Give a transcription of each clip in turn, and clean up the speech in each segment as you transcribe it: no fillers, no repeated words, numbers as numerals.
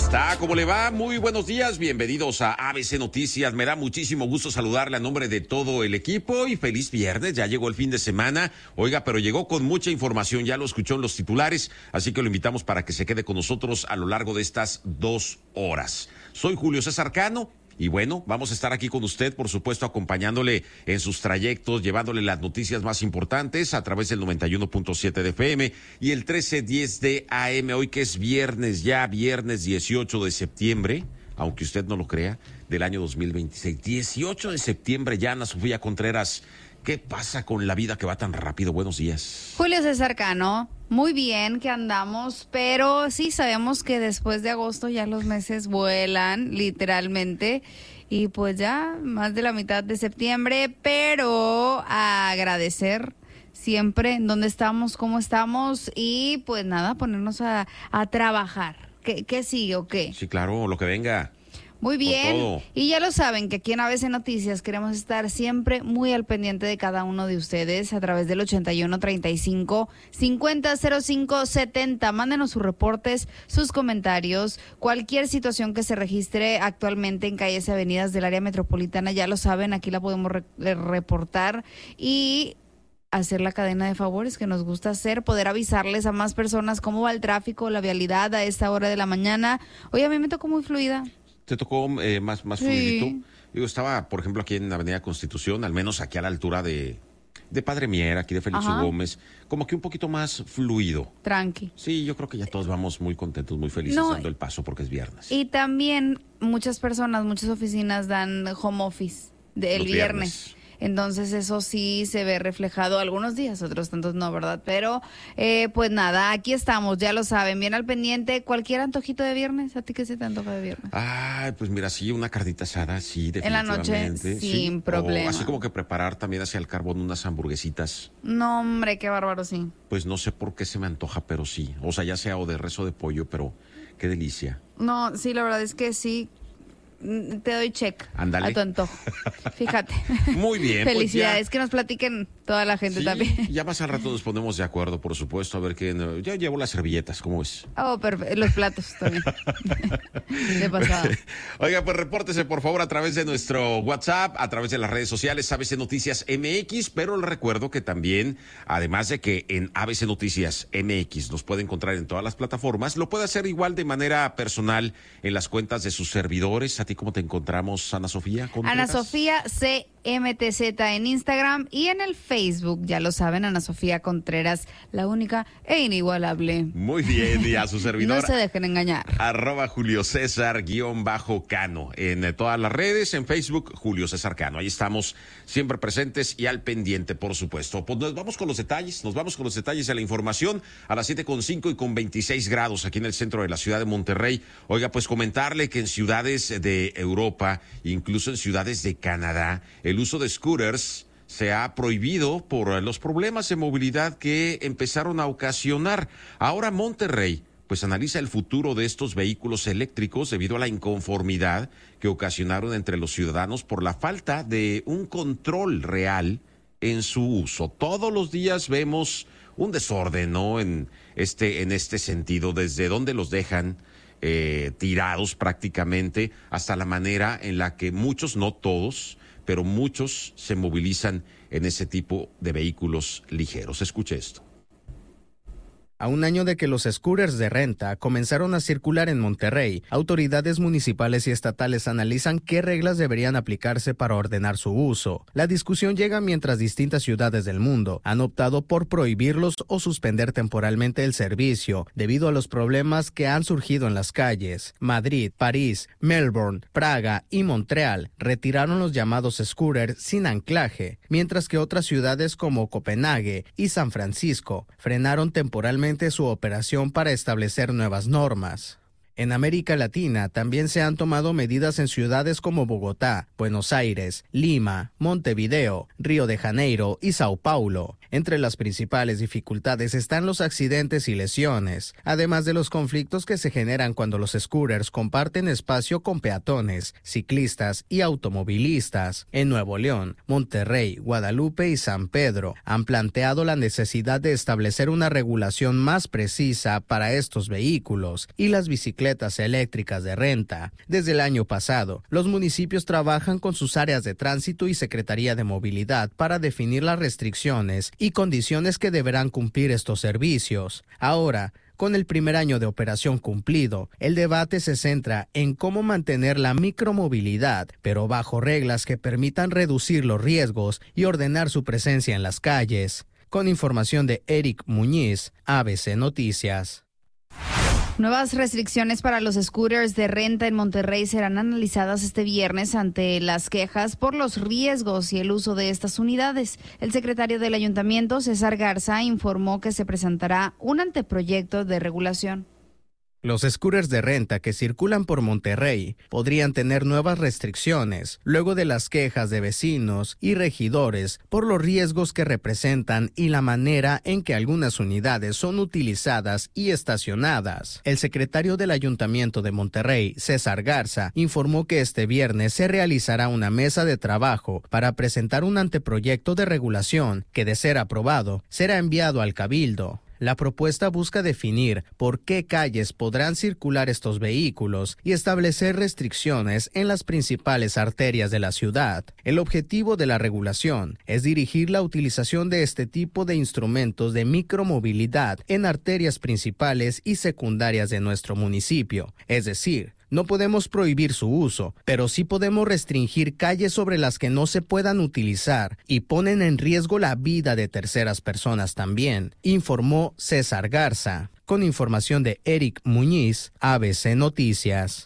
está? ¿Cómo le va? Muy buenos días, bienvenidos a ABC Noticias. Me da muchísimo gusto saludarle a nombre de todo el equipo y feliz viernes, ya llegó el fin de semana. Oiga, pero llegó con mucha información, ya lo escuchó en los titulares, así que lo invitamos para que se quede con nosotros a lo largo de estas 2 horas. Soy Julio César Cano. Y bueno, vamos a estar aquí con usted, por supuesto, acompañándole en sus trayectos, llevándole las noticias más importantes a través del 91.7 de FM y el 1310 de AM, hoy que es viernes, ya viernes 18 de septiembre, aunque usted no lo crea, del año 2026. 18 de septiembre ya, Ana Sofía Contreras. ¿Qué pasa con la vida que va tan rápido? Buenos días. Julio César Cano, muy bien que andamos, pero sí sabemos que después de agosto ya los meses vuelan, literalmente, y pues ya más de la mitad de septiembre, pero a agradecer siempre dónde estamos, cómo estamos, y pues nada, ponernos a trabajar. ¿Qué sigue o qué? Sí, claro, lo que venga. Muy bien, y ya lo saben que aquí en ABC Noticias queremos estar siempre muy al pendiente de cada uno de ustedes a través del 8135-500570. Mándenos sus reportes, sus comentarios, cualquier situación que se registre actualmente en calles y avenidas del área metropolitana, ya lo saben, aquí la podemos reportar y hacer la cadena de favores que nos gusta hacer, poder avisarles a más personas cómo va el tráfico, la vialidad a esta hora de la mañana. Hoy a mí me tocó muy fluida. ¿Te tocó más sí. fluidito? Yo estaba, por ejemplo, aquí en Avenida Constitución, al menos aquí a la altura de Padre Mier, aquí de Félix Gómez, como que un poquito más fluido. Tranqui. Sí, yo creo que ya todos vamos muy contentos, muy felices dando el paso porque es viernes. Y también muchas personas, muchas oficinas dan home office el viernes. Entonces eso sí se ve reflejado algunos días, otros tantos no, ¿verdad? Pero pues nada, aquí estamos, ya lo saben, bien al pendiente. Cualquier antojito de viernes, ¿a ti qué se te antoja de viernes? Ay, pues mira, sí, una carnita asada, sí, definitivamente. En la noche, sin problema. O así como que preparar también hacia el carbón unas hamburguesitas. No, hombre, qué bárbaro, sí. Pues no sé por qué se me antoja, pero sí. O sea, ya sea o de res o de pollo, pero qué delicia. No, sí, la verdad es que sí. Te doy check. Ándale. A tu antojo. Fíjate. Muy bien. Felicidades, pues que nos platiquen toda la gente sí, también. Ya más al rato nos ponemos de acuerdo, por supuesto, a ver qué. Ya llevo las servilletas, ¿cómo es? Oh, perfecto. Los platos también. De pasada. Oiga, pues repórtese por favor a través de nuestro WhatsApp, a través de las redes sociales ABC Noticias MX, pero le recuerdo que también, además de que en ABC Noticias MX nos puede encontrar en todas las plataformas, lo puede hacer igual de manera personal en las cuentas de sus servidores. ¿A ti cómo te encontramos, Ana Sofía Contreras? Ana Sofía CMTZ en Instagram y en el Facebook, ya lo saben, Ana Sofía Contreras, la única e inigualable. Muy bien, y a su servidor. No se dejen engañar. @Julio César _Cano. En todas las redes, en Facebook, Julio César Cano. Ahí estamos siempre presentes y al pendiente, por supuesto. Pues nos vamos con los detalles de la información a las 7:05 y con 26 grados aquí en el centro de la ciudad de Monterrey. Oiga, pues comentarle que en ciudades de Europa, incluso en ciudades de Canadá, el uso de scooters se ha prohibido por los problemas de movilidad que empezaron a ocasionar. Ahora Monterrey pues analiza el futuro de estos vehículos eléctricos debido a la inconformidad que ocasionaron entre los ciudadanos por la falta de un control real en su uso. Todos los días vemos un desorden, ¿no? En este sentido, desde dónde los dejan tirados prácticamente hasta la manera en la que muchos, no todos, pero muchos se movilizan en ese tipo de vehículos ligeros. Escuche esto. A un año de que los scooters de renta comenzaron a circular en Monterrey, autoridades municipales y estatales analizan qué reglas deberían aplicarse para ordenar su uso. La discusión llega mientras distintas ciudades del mundo han optado por prohibirlos o suspender temporalmente el servicio debido a los problemas que han surgido en las calles. Madrid, París, Melbourne, Praga y Montreal retiraron los llamados scooters sin anclaje, mientras que otras ciudades como Copenhague y San Francisco frenaron temporalmente su operación para establecer nuevas normas. En América Latina también se han tomado medidas en ciudades como Bogotá, Buenos Aires, Lima, Montevideo, Río de Janeiro y Sao Paulo. Entre las principales dificultades están los accidentes y lesiones, además de los conflictos que se generan cuando los scooters comparten espacio con peatones, ciclistas y automovilistas. En Nuevo León, Monterrey, Guadalupe y San Pedro han planteado la necesidad de establecer una regulación más precisa para estos vehículos y las bicicletas bicicletas eléctricas de renta. Desde el año pasado, los municipios trabajan con sus áreas de tránsito y Secretaría de Movilidad para definir las restricciones y condiciones que deberán cumplir estos servicios. Ahora, con el primer año de operación cumplido, el debate se centra en cómo mantener la micromovilidad, pero bajo reglas que permitan reducir los riesgos y ordenar su presencia en las calles. Con información de Eric Muñiz, ABC Noticias. Nuevas restricciones para los scooters de renta en Monterrey serán analizadas este viernes ante las quejas por los riesgos y el uso de estas unidades. El secretario del ayuntamiento, César Garza, informó que se presentará un anteproyecto de regulación. Los scooters de renta que circulan por Monterrey podrían tener nuevas restricciones luego de las quejas de vecinos y regidores por los riesgos que representan y la manera en que algunas unidades son utilizadas y estacionadas. El secretario del Ayuntamiento de Monterrey, César Garza, informó que este viernes se realizará una mesa de trabajo para presentar un anteproyecto de regulación que, de ser aprobado, será enviado al Cabildo. La propuesta busca definir por qué calles podrán circular estos vehículos y establecer restricciones en las principales arterias de la ciudad. El objetivo de la regulación es dirigir la utilización de este tipo de instrumentos de micromovilidad en arterias principales y secundarias de nuestro municipio, es decir, no podemos prohibir su uso, pero sí podemos restringir calles sobre las que no se puedan utilizar y ponen en riesgo la vida de terceras personas también, informó César Garza. Con información de Eric Muñiz, ABC Noticias.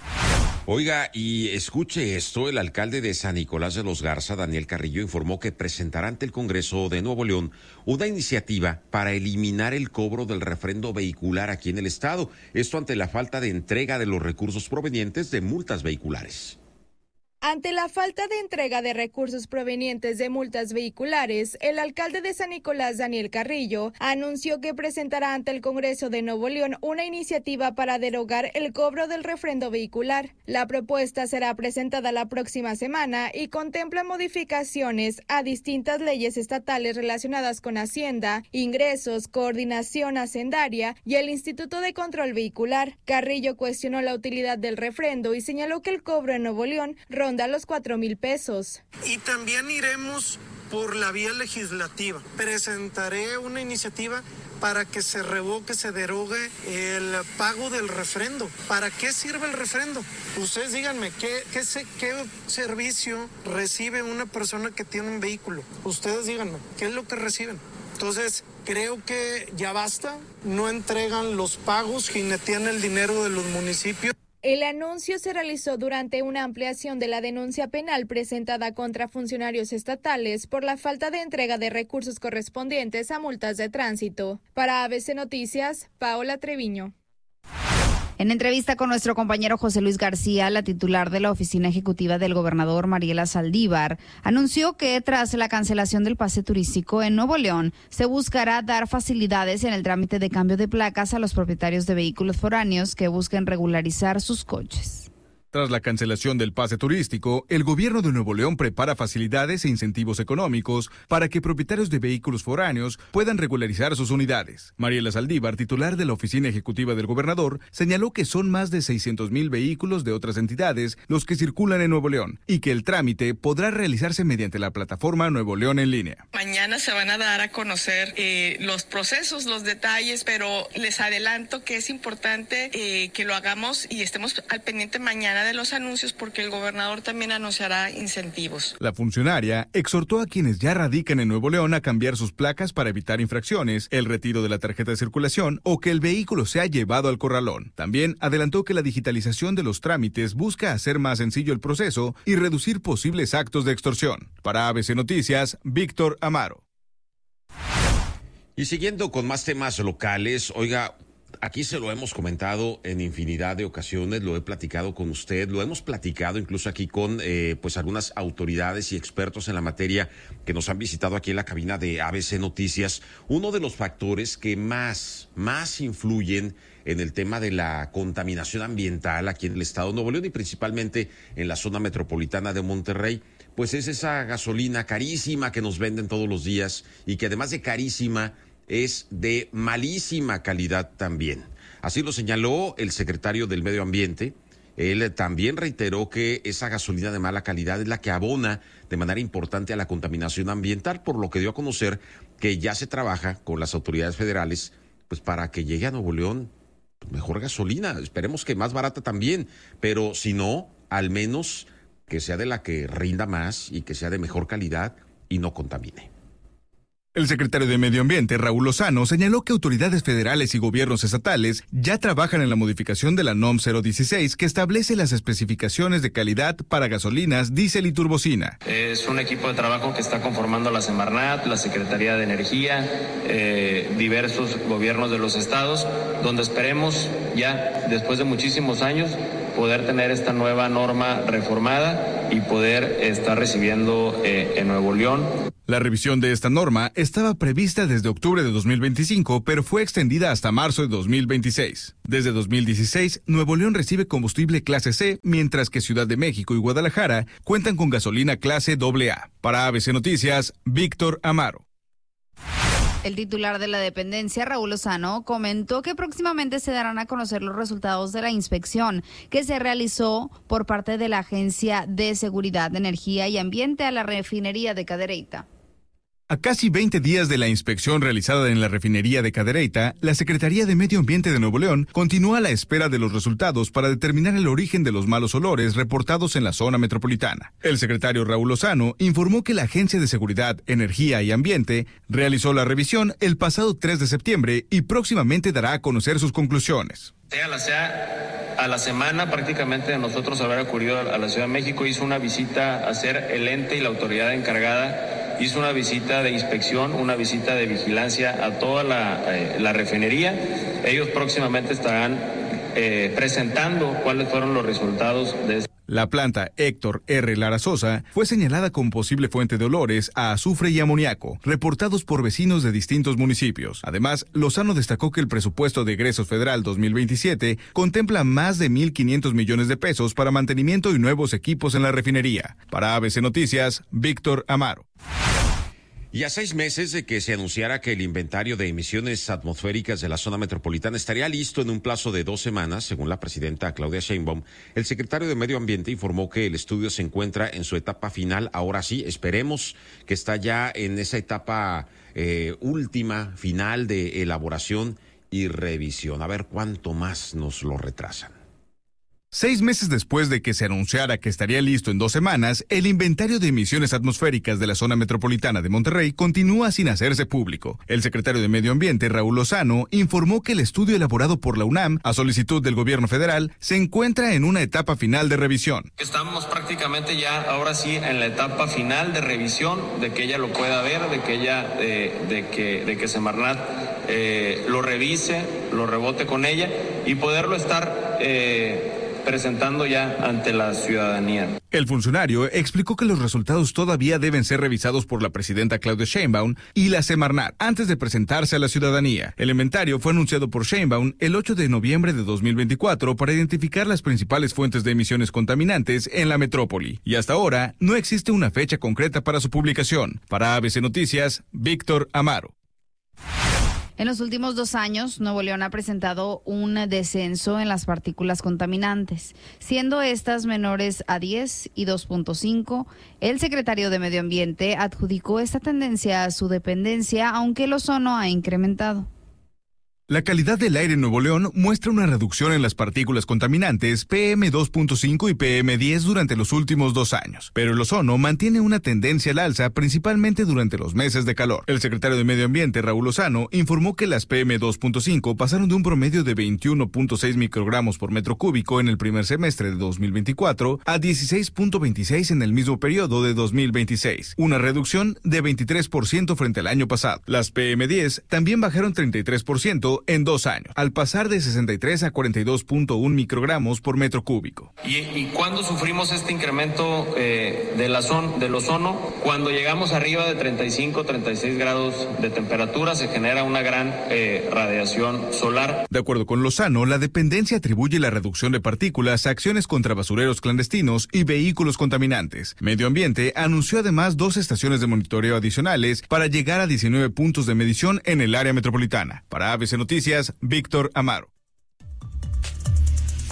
Oiga, y escuche esto, el alcalde de San Nicolás de los Garza, Daniel Carrillo, informó que presentará ante el Congreso de Nuevo León una iniciativa para eliminar el cobro del refrendo vehicular aquí en el estado, esto ante la falta de entrega de los recursos provenientes de multas vehiculares. Ante la falta de entrega de recursos provenientes de multas vehiculares, el alcalde de San Nicolás, Daniel Carrillo, anunció que presentará ante el Congreso de Nuevo León una iniciativa para derogar el cobro del refrendo vehicular. La propuesta será presentada la próxima semana y contempla modificaciones a distintas leyes estatales relacionadas con Hacienda, ingresos, coordinación hacendaria y el Instituto de Control Vehicular. Carrillo cuestionó la utilidad del refrendo y señaló que el cobro en Nuevo León ronda los 4,000 pesos. Y también iremos por la vía legislativa. Presentaré una iniciativa para que se revoque, se derogue el pago del refrendo. ¿Para qué sirve el refrendo? Ustedes díganme, ¿qué servicio recibe una persona que tiene un vehículo? Ustedes díganme, ¿qué es lo que reciben? Entonces, creo que ya basta. No entregan los pagos, jinetean el dinero de los municipios. El anuncio se realizó durante una ampliación de la denuncia penal presentada contra funcionarios estatales por la falta de entrega de recursos correspondientes a multas de tránsito. Para ABC Noticias, Paola Treviño. En entrevista con nuestro compañero José Luis García, la titular de la oficina ejecutiva del gobernador Mariela Saldívar anunció que tras la cancelación del pase turístico en Nuevo León, se buscará dar facilidades en el trámite de cambio de placas a los propietarios de vehículos foráneos que busquen regularizar sus coches. Tras la cancelación del pase turístico, el gobierno de Nuevo León prepara facilidades e incentivos económicos para que propietarios de vehículos foráneos puedan regularizar sus unidades. Mariela Saldívar, titular de la oficina ejecutiva del gobernador, señaló que son más de 600,000 vehículos de otras entidades los que circulan en Nuevo León y que el trámite podrá realizarse mediante la plataforma Nuevo León en línea. Mañana se van a dar a conocer los procesos, los detalles, pero les adelanto que es importante que lo hagamos y estemos al pendiente mañana de los anuncios porque el gobernador también anunciará incentivos. La funcionaria exhortó a quienes ya radican en Nuevo León a cambiar sus placas para evitar infracciones, el retiro de la tarjeta de circulación o que el vehículo sea llevado al corralón. También adelantó que la digitalización de los trámites busca hacer más sencillo el proceso y reducir posibles actos de extorsión. Para ABC Noticias, Víctor Amaro. Y siguiendo con más temas locales, oiga, aquí se lo hemos comentado en infinidad de ocasiones, lo he platicado con usted, lo hemos platicado incluso aquí con pues algunas autoridades y expertos en la materia que nos han visitado aquí en la cabina de ABC Noticias. Uno de los factores que más influyen en el tema de la contaminación ambiental aquí en el estado de Nuevo León y principalmente en la zona metropolitana de Monterrey, pues es esa gasolina carísima que nos venden todos los días y que además de carísima, es de malísima calidad también. Así lo señaló el secretario del Medio Ambiente. Él también reiteró que esa gasolina de mala calidad es la que abona de manera importante a la contaminación ambiental, por lo que dio a conocer que ya se trabaja con las autoridades federales pues para que llegue a Nuevo León mejor gasolina. Esperemos que más barata también, pero si no, al menos que sea de la que rinda más y que sea de mejor calidad y no contamine. El secretario de Medio Ambiente, Raúl Lozano, señaló que autoridades federales y gobiernos estatales ya trabajan en la modificación de la NOM 016 que establece las especificaciones de calidad para gasolinas, diésel y turbocina. Es un equipo de trabajo que está conformando la Semarnat, la Secretaría de Energía, diversos gobiernos de los estados, donde esperemos ya después de muchísimos años poder tener esta nueva norma reformada y poder estar recibiendo en Nuevo León. La revisión de esta norma estaba prevista desde octubre de 2025, pero fue extendida hasta marzo de 2026. Desde 2016, Nuevo León recibe combustible clase C, mientras que Ciudad de México y Guadalajara cuentan con gasolina clase AA. Para ABC Noticias, Víctor Amaro. El titular de la dependencia, Raúl Lozano, comentó que próximamente se darán a conocer los resultados de la inspección que se realizó por parte de la Agencia de Seguridad, Energía y Ambiente a la refinería de Cadereyta. A casi 20 días de la inspección realizada en la refinería de Cadereyta, la Secretaría de Medio Ambiente de Nuevo León continúa a la espera de los resultados para determinar el origen de los malos olores reportados en la zona metropolitana. El secretario Raúl Lozano informó que la Agencia de Seguridad, Energía y Ambiente realizó la revisión el pasado 3 de septiembre y próximamente dará a conocer sus conclusiones. A la semana prácticamente de nosotros haber acudido a la Ciudad de México, hizo una visita a ser el ente y la autoridad encargada. Hizo una visita de inspección, una visita de vigilancia a toda la refinería. Ellos próximamente estarán presentando cuáles fueron los resultados de esta. La planta Héctor R. Lara Sosa fue señalada como posible fuente de olores a azufre y amoníaco, reportados por vecinos de distintos municipios. Además, Lozano destacó que el presupuesto de egresos federal 2027 contempla más de 1.500 millones de pesos para mantenimiento y nuevos equipos en la refinería. Para ABC Noticias, Víctor Amaro. Y a 6 meses de que se anunciara que el inventario de emisiones atmosféricas de la zona metropolitana estaría listo en un plazo de 2 semanas, según la presidenta Claudia Sheinbaum, el secretario de Medio Ambiente informó que el estudio se encuentra en su etapa final. Ahora sí, esperemos que está ya en esa etapa última, final de elaboración y revisión. A ver cuánto más nos lo retrasan. 6 meses después de que se anunciara que estaría listo en 2 semanas, el inventario de emisiones atmosféricas de la zona metropolitana de Monterrey continúa sin hacerse público. El secretario de Medio Ambiente, Raúl Lozano, informó que el estudio elaborado por la UNAM, a solicitud del gobierno federal, se encuentra en una etapa final de revisión. Estamos prácticamente ya, ahora sí, en la etapa final de revisión, de que ella lo pueda ver, de que ella, de que Semarnat lo revise, lo rebote con ella y poderlo estar presentando ya ante la ciudadanía. El funcionario explicó que los resultados todavía deben ser revisados por la presidenta Claudia Sheinbaum y la Semarnat antes de presentarse a la ciudadanía. El inventario fue anunciado por Sheinbaum el 8 de noviembre de 2024 para identificar las principales fuentes de emisiones contaminantes en la metrópoli. Y hasta ahora no existe una fecha concreta para su publicación. Para ABC Noticias, Víctor Amaro. En los últimos 2 años, Nuevo León ha presentado un descenso en las partículas contaminantes, siendo estas menores a 10 y 2.5. El secretario de Medio Ambiente adjudicó esta tendencia a su dependencia, aunque el ozono ha incrementado. La calidad del aire en Nuevo León muestra una reducción en las partículas contaminantes PM2.5 y PM10 durante los últimos 2 años, pero el ozono mantiene una tendencia al alza principalmente durante los meses de calor. El secretario de Medio Ambiente, Raúl Lozano, informó que las PM2.5 pasaron de un promedio de 21.6 microgramos por metro cúbico en el primer semestre de 2024 a 16.26 en el mismo periodo de 2026, una reducción de 23% frente al año pasado. Las PM10 también bajaron 33% en 2 años, al pasar de 63 a 42.1 microgramos por metro cúbico. ¿Y cuándo sufrimos este incremento del ozono? Cuando llegamos arriba de 35, 36 grados de temperatura, se genera una gran radiación solar. De acuerdo con Lozano, la dependencia atribuye la reducción de partículas a acciones contra basureros clandestinos y vehículos contaminantes. Medio Ambiente anunció además 2 estaciones de monitoreo adicionales para llegar a 19 puntos de medición en el área metropolitana. Para ABC Noticias, Víctor Amaro.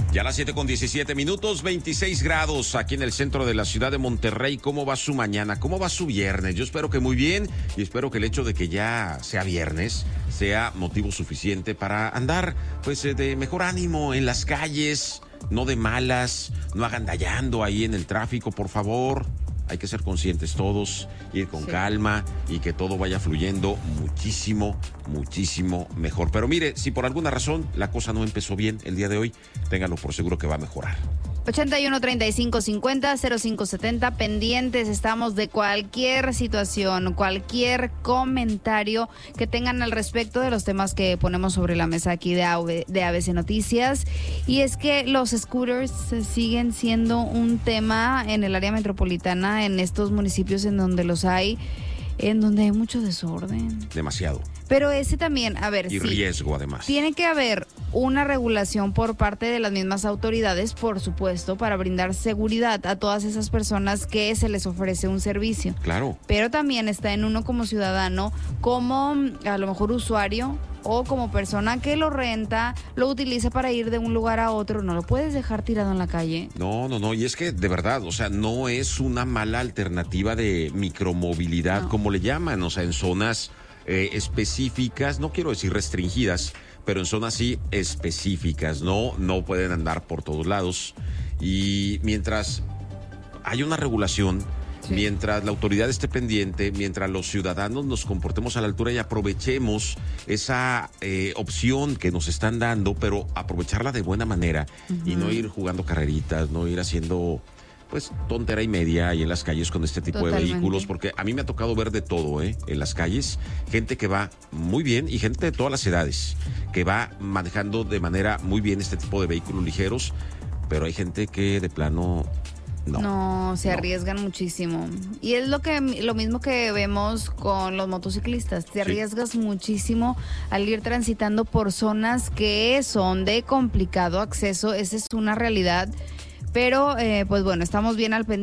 Ya a las 7:17, 26 grados aquí en el centro de la ciudad de Monterrey. ¿Cómo va su mañana? ¿Cómo va su viernes? Yo espero que muy bien y espero que el hecho de que ya sea viernes sea motivo suficiente para andar pues de mejor ánimo en las calles, no de malas, no agandallando ahí en el tráfico, por favor. Hay que ser conscientes todos, ir con calma y que todo vaya fluyendo muchísimo, muchísimo mejor. Pero mire, si por alguna razón la cosa no empezó bien el día de hoy, ténganlo por seguro que va a mejorar. 81-35-50-0570, pendientes estamos de cualquier situación, cualquier comentario que tengan al respecto de los temas que ponemos sobre la mesa aquí de ABC Noticias. Y es que los scooters siguen siendo un tema en el área metropolitana, en estos municipios en donde los hay, en donde hay mucho desorden. Demasiado. Pero ese también, a ver, y riesgo además. Tiene que haber una regulación por parte de las mismas autoridades, por supuesto, para brindar seguridad a todas esas personas que se les ofrece un servicio. Claro. Pero también está en uno como ciudadano, como a lo mejor usuario o como persona que lo renta, lo utiliza para ir de un lugar a otro. No lo puedes dejar tirado en la calle. No. Y es que de verdad, o sea, no es una mala alternativa de micromovilidad, como le llaman, o sea, en zonas específicas, no quiero decir restringidas, pero en zonas sí específicas, no pueden andar por todos lados. Y mientras hay una regulación, mientras la autoridad esté pendiente, mientras los ciudadanos nos comportemos a la altura y aprovechemos esa opción que nos están dando, pero aprovecharla de buena manera y no ir jugando carreritas, no ir haciendo pues tontera y media ahí en las calles con este tipo de vehículos, porque a mí me ha tocado ver de todo en las calles, gente que va muy bien y gente de todas las edades que va manejando de manera muy bien este tipo de vehículos ligeros, pero hay gente que de plano se arriesgan muchísimo. Y es lo mismo que vemos con los motociclistas. Te arriesgas muchísimo al ir transitando por zonas que son de complicado acceso. Esa es una realidad. Pero, pues bueno, estamos bien al pendiente.